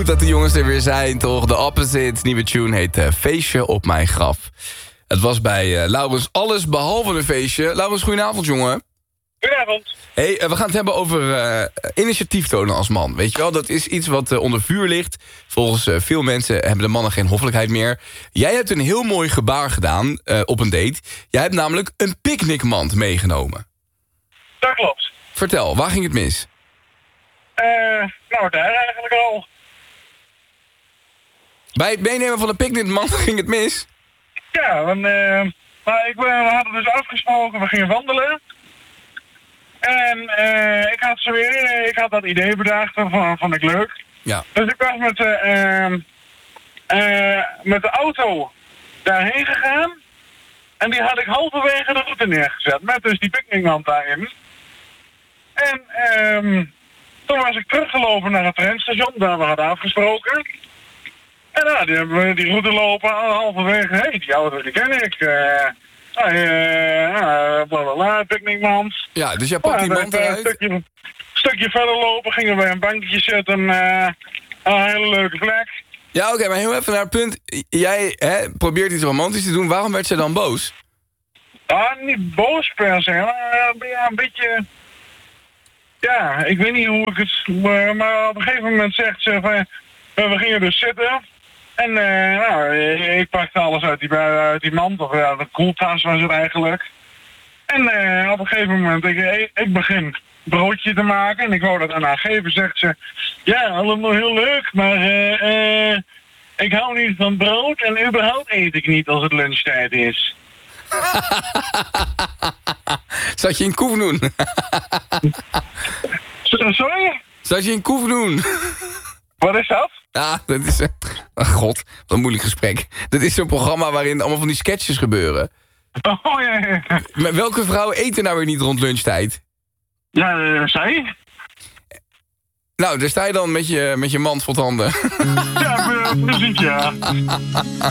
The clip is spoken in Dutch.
Goed dat de jongens er weer zijn, toch? De Opposites, nieuwe tune heet Feestje op mijn graf. Het was bij Laurens alles behalve een feestje. Laurens, goedenavond, jongen. Goedenavond. Hey, we gaan het hebben over initiatief tonen als man. Weet je wel, dat is iets wat onder vuur ligt. Volgens veel mensen hebben de mannen geen hoffelijkheid meer. Jij hebt een heel mooi gebaar gedaan op een date. Jij hebt namelijk een picknickmand meegenomen. Dat klopt. Vertel, waar ging het mis? Nou, daar eigenlijk al. Bij het meenemen van een picknickmand ging het mis? Ja, want we hadden dus afgesproken, we gingen wandelen. En ik had dat idee bedacht, vond ik leuk. Ja. Dus ik was met de auto daarheen gegaan. En die had ik halverwege de route neergezet, met dus die picknickmand daarin. En toen was ik teruggelopen naar het treinstation, daar we hadden afgesproken. En nou, die hebben we die route lopen, halverwege, hé, die auto die ken ik. Blablabla, picknickmand. Ja, dus jij pakt die mand eruit. Een stukje verder lopen, gingen we een bankje zitten, een hele leuke plek. Ja, oké, maar heel even naar het punt. Jij probeert iets romantisch te doen, waarom werd zij dan boos? Niet boos per se, maar een beetje... Ja, ik weet niet hoe ik het... Maar op een gegeven moment zegt ze van... We gingen dus zitten. En ik pakte alles uit die mand. Of ja, de koeltas was het eigenlijk. En op een gegeven moment, ik begin broodje te maken. En ik wou dat aan haar geven, zegt ze... Ja, allemaal heel leuk, maar... ik hou niet van brood en überhaupt eet ik niet als het lunchtijd is. Zat je in Koefnoen? Sorry? Zat je in Koefnoen? Wat is dat? Ja, dat is... God, wat een moeilijk gesprek. Dat is zo'n programma waarin allemaal van die sketches gebeuren. Oh, ja. Maar welke vrouwen eten nou weer niet rond lunchtijd? Ja, zij? Nou, daar sta je dan met je mand vol tanden. Ja, precies, ja.